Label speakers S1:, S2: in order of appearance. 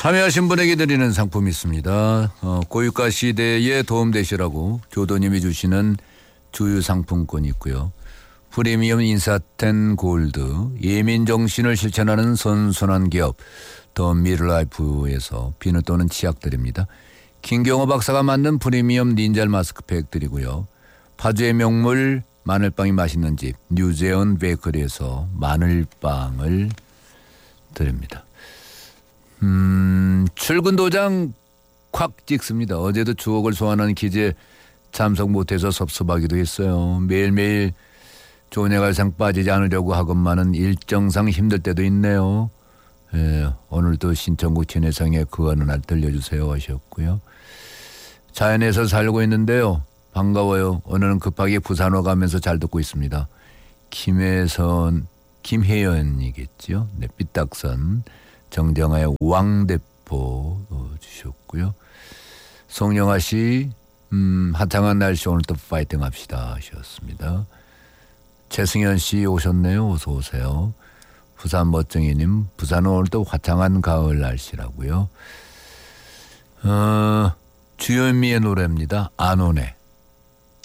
S1: 참여하신 분에게 드리는 상품이 있습니다. 고유가 시대에 도움되시라고 교도님이 주시는 주유 상품권이 있고요. 프리미엄 인사텐 골드, 예민정신을 실천하는 선순환 기업 더 미르라이프에서 비누 또는 치약 드립니다. 김경호 박사가 만든 프리미엄 닌자 마스크팩 드리고요. 파주의 명물 마늘빵이 맛있는 집 뉴제온 베이커리에서 마늘빵을 드립니다. 출근 도장 콱 찍습니다. 어제도 추억을 소환하는 퀴즈에 참석 못해서 섭섭하기도 했어요. 매일매일 조내갈상 빠지지 않으려고 하건만은 일정상 힘들 때도 있네요. 오늘도 신청곡 진해상에 그 어느 날 들려주세요 하셨고요. 자연에서 살고 있는데요. 반가워요. 오늘은 급하게 부산호 가면서 잘 듣고 있습니다. 김혜연이겠죠. 네, 삐딱선. 정정아의 왕대포 주셨고요. 송영아 씨, 화창한 날씨 오늘 또 파이팅 합시다 하셨습니다. 최승현 씨 오셨네요. 어서 오세요. 부산 멋쟁이님, 부산은 오늘 또 화창한 가을 날씨라고요. 주현미의 노래입니다. 안 오네.